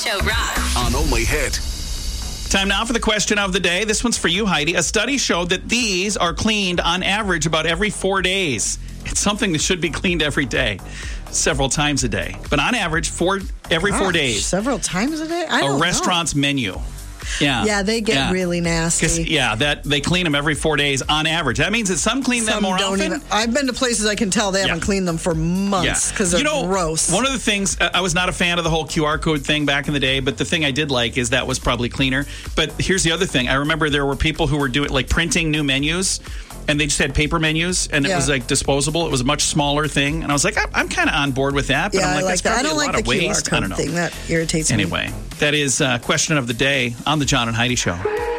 Show rocks. On Only Hit. Time now for the question of the day. This one's for you, Heidi. A study showed that these are cleaned on average about every 4 days. It's something that should be cleaned every day, several times a day. But on average, every 4 days. Several times a day? I don't know. A restaurant's menu. Yeah. Yeah, they get really nasty. That they clean them every 4 days on average. That means that some clean them more often. I've been to places I can tell they haven't cleaned them for months because they're gross. One of the things, I was not a fan of the whole QR code thing back in the day, but the thing I did like is that was probably cleaner. But here's the other thing. I remember there were people who were doing like printing new menus, and they just had paper menus, and it was like disposable. It was a much smaller thing, and I was like, I'm kind of on board with that. But Yeah, I'm like, I like that. I don't like the QR waste. I don't code know. thing. That irritates me. Anyway, that is question of the day on the John and Heidi Show.